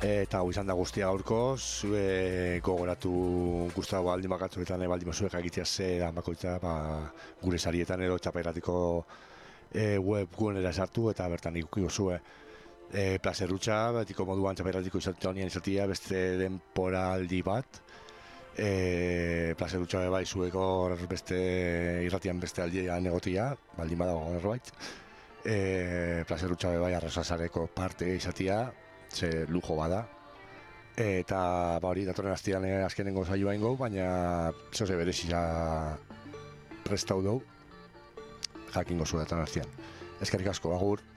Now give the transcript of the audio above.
Eta hau izan da guztia gaurko, zue gogoratu guztago baldin bakatzuetan baldin zuek egitea ze da bakoitza gure sarietan edo txapairatiko webgunera sartu eta bertan ikukiko zue plazerrutxa, betiko moduan txapairatiko izatea beste denporaldi bat, plazerrutxa bai zueko beste irratian beste aldian egotia, baldin badago norbait, plazerrutxa bai arrasasareko parte izatea, ze lujo bada, eta hori datorren astean azkenengo saioa ingo, baina zoze berezia prestau dugu jakingo zu datorren astean. Eskerrik asko, agur.